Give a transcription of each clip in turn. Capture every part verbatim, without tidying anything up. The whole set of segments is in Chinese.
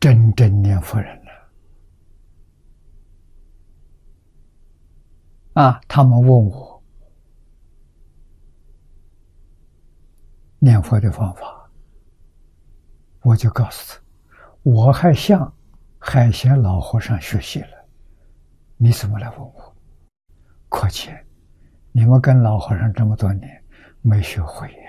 真正念佛人了啊！他们问我念佛的方法，我就告诉他，我还向海贤老和尚学习了，你怎么来问我？可见你们跟老和尚这么多年没学会呀！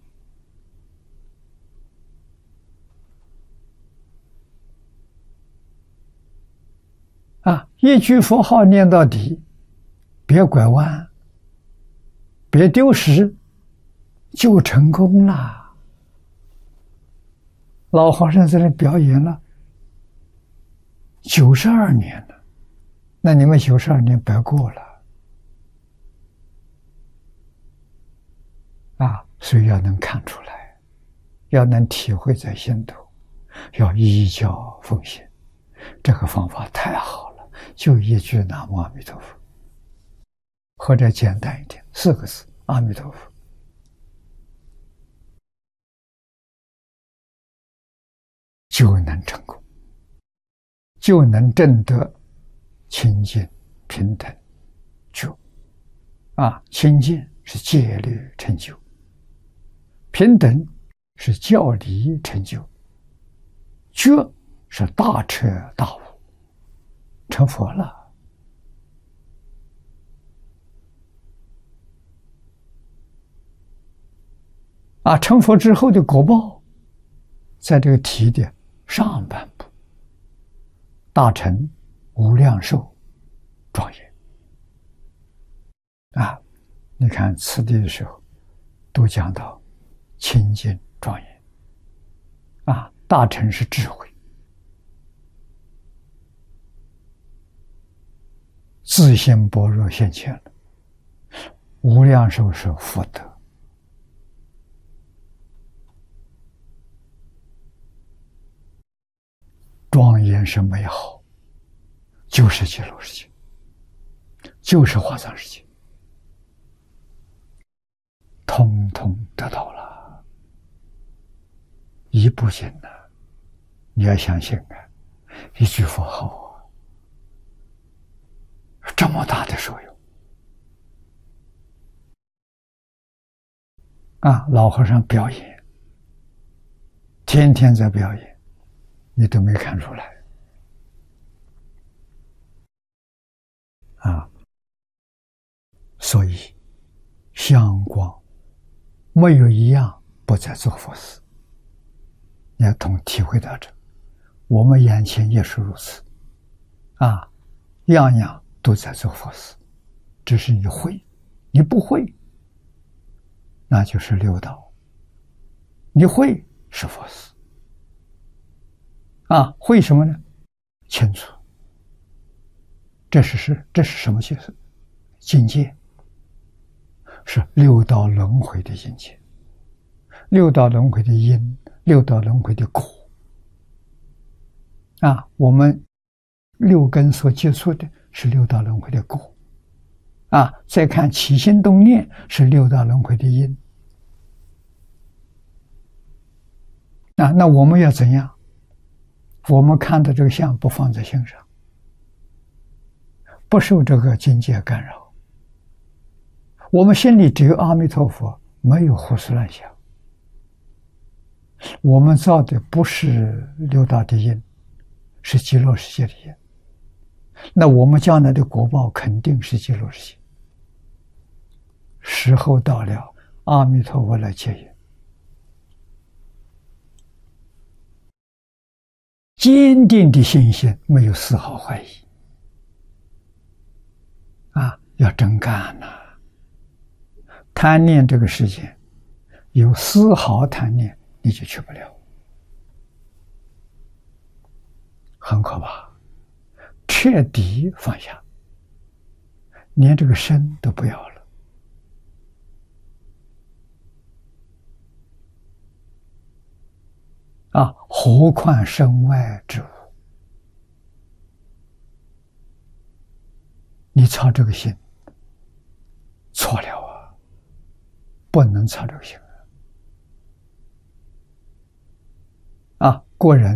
啊，一句佛号念到底，别拐弯，别丢失，就成功了。老和尚在那表演了九十二年了，那你们九十二年白过了啊！所以要能看出来，要能体会在心头，要依教奉行。这个方法太好了，就一句南无阿弥陀佛，或者简单一点，四个字阿弥陀佛，就能成功，就能证得清净平等觉。啊，清净是戒律成就，平等是教理成就，觉是大彻大悟，成佛了。啊，成佛之后的果报，在这个题的上半部，大乘无量寿庄严。啊，你看次第的时候，都讲到清净庄严。啊，大乘是智慧，自性般若现前了，无量寿是福德。庄严是美好，就是极乐世界，就是华藏世界，通通得到了。一不行了，你要相信啊，一句佛号啊，这么大的作用啊！老和尚表演，天天在表演，你都没看出来啊！所以香光没有一样不在做佛事，你要同体会到这，我们眼前也是如此啊，样样都在做佛事，只是你会，你不会，那就是六道；你会是佛事啊，会什么呢？清楚，这是是这是什么境界？境界是六道轮回的境界，六道轮回的因，六道轮回的果啊，我们六根所接触的是六道轮回的果啊，再看起心动念是六道轮回的因啊，那我们要怎样？我们看到这个相不放在心上，不受这个境界干扰，我们心里只有阿弥陀佛，没有胡思乱想，我们造的不是六道的因，是极乐世界的因，那我们将来的果报肯定是极乐世界。时候到了，阿弥陀佛来接引，坚定的信心，没有丝毫怀疑啊！要真干呐、啊！贪念这个世界，有丝毫贪念，你就去不了，很可怕。彻底放下，连这个身都不要了啊！何况身外之物？你操这个心，错了啊！不能操这个心啊！过人